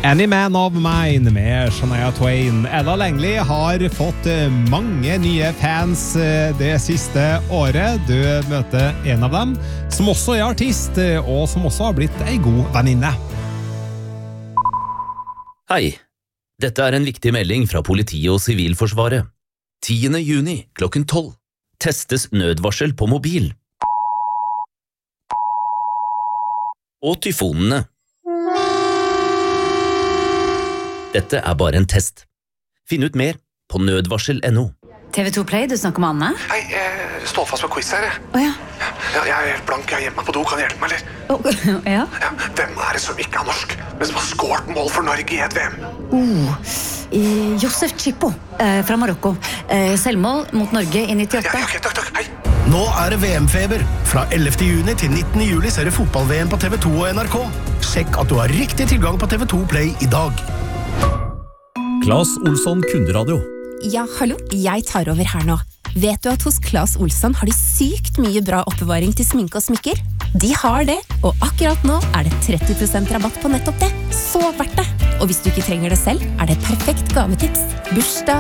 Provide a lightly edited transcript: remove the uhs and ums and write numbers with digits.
Any Man of Mine med Shania Twain. Ella Langley har fått mange nye fans det siste året. Du møter en av dem, som også er artist, og som også har blitt en god venninne. Hei, dette er en viktig melding fra politiet og Sivilforsvaret. 10. juni klokken 12 testes nødvarsel på mobil. Og tyfonene. Dette er bare en test. Finn ut mer på nødvarsel.no. TV2 Play, du snakker med Anne? Hei, jeg står fast med quiz her. Åja. Jeg er helt blank, jeg er hjemme på do, kan du hjelpe meg, eller? Ja. Hvem er det som ikke er norsk, men som har skåret mål for Norge i et VM? Josef Chipo, fra Marokko. Selvmål mot Norge i 98. Ja, ok, takk, hei. Nå er det VM-feber. Fra 11. juni til 19. juli ser du fotball-VM på TV2 og NRK. Sjekk at du har riktig tilgang på TV2 Play i dag. Claes Olsson Kunderadio. Ja, hallo, jeg tar over her nå. Vet du at hos Claes Olsson har de sykt mye bra oppbevaring til sminke og smykker? De har det, og akkurat nå er det 30% rabatt på nettopp det. Så verdt det! Og hvis du ikke trenger det selv, er det et perfekt gavetips. Bursdag,